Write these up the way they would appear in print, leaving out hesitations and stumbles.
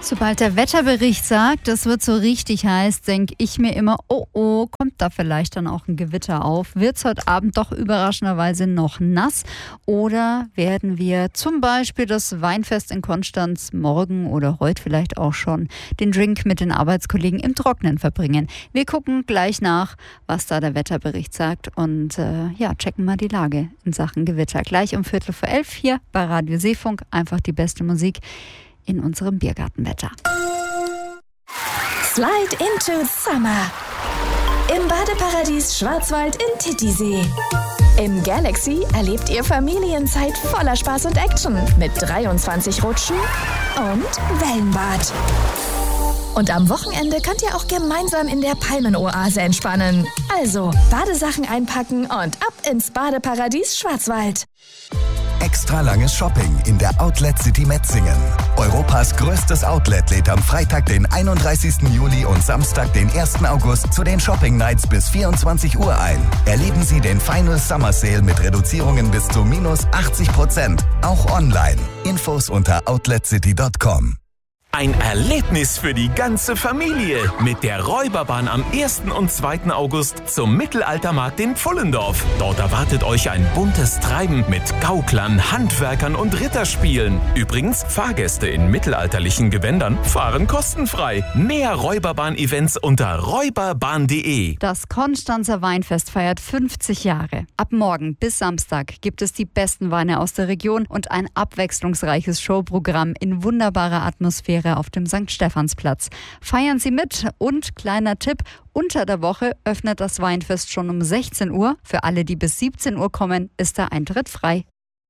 Sobald der Wetterbericht sagt, es wird so richtig heiß, denke ich mir immer, oh, kommt da vielleicht dann auch ein Gewitter auf? Wird es heute Abend doch überraschenderweise noch nass? Oder werden wir zum Beispiel das Weinfest in Konstanz morgen oder heute vielleicht auch schon den Drink mit den Arbeitskollegen im Trockenen verbringen? Wir gucken gleich nach, was da der Wetterbericht sagt und checken mal die Lage in Sachen Gewitter. Gleich um 11:45 hier bei Radio Seefunk. Einfach die beste Musik in unserem Biergartenwetter. Slide into Summer. Im Badeparadies Schwarzwald in Titisee. Im Galaxy erlebt ihr Familienzeit voller Spaß und Action mit 23 Rutschen und Wellenbad. Und am Wochenende könnt ihr auch gemeinsam in der Palmenoase entspannen. Also Badesachen einpacken und ab ins Badeparadies Schwarzwald. Extra langes Shopping in der Outlet City Metzingen. Europas größtes Outlet lädt am Freitag, den 31. Juli und Samstag, den 1. August zu den Shopping Nights bis 24 Uhr ein. Erleben Sie den Final Summer Sale mit Reduzierungen bis zu minus 80%. Auch online. Infos unter outletcity.com. Ein Erlebnis für die ganze Familie mit der Räuberbahn am 1. und 2. August zum Mittelaltermarkt in Pfullendorf. Dort erwartet euch ein buntes Treiben mit Gauklern, Handwerkern und Ritterspielen. Übrigens, Fahrgäste in mittelalterlichen Gewändern fahren kostenfrei. Mehr Räuberbahn-Events unter räuberbahn.de. Das Konstanzer Weinfest feiert 50 Jahre. Ab morgen bis Samstag gibt es die besten Weine aus der Region und ein abwechslungsreiches Showprogramm in wunderbarer Atmosphäre auf dem St. Stephansplatz. Feiern Sie mit und kleiner Tipp, unter der Woche öffnet das Weinfest schon um 16 Uhr. Für alle, die bis 17 Uhr kommen, ist der Eintritt frei.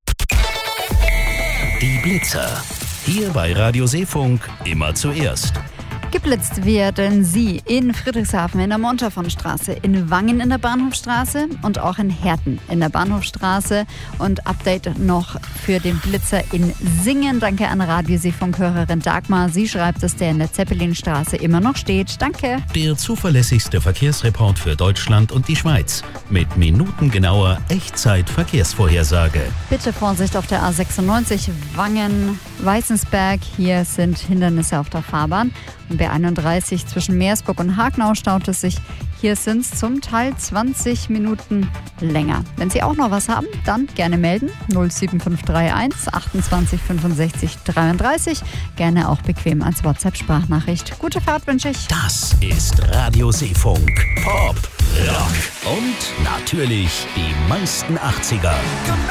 Die Blitzer. Hier bei Radio Seefunk immer zuerst. Geblitzt werden sie in Friedrichshafen in der Montafon-Straße, in Wangen in der Bahnhofstraße und auch in Herten in der Bahnhofstraße. Und Update noch für den Blitzer in Singen. Danke an Radio-Seefunk-Hörerin Dagmar. Sie schreibt, dass der in der Zeppelinstraße immer noch steht. Danke. Der zuverlässigste Verkehrsreport für Deutschland und die Schweiz. Mit minutengenauer Echtzeit-Verkehrsvorhersage. Bitte Vorsicht auf der A96 Wangen-Weißensberg. Hier sind Hindernisse auf der Fahrbahn. Und B31 zwischen Meersburg und Hagenau staut es sich. Hier sind es zum Teil 20 Minuten länger. Wenn Sie auch noch was haben, dann gerne melden. 07531 28 65 33. Gerne auch bequem als WhatsApp-Sprachnachricht. Gute Fahrt wünsche ich. Das ist Radio Seefunk. Pop, Rock und natürlich die meisten 80er.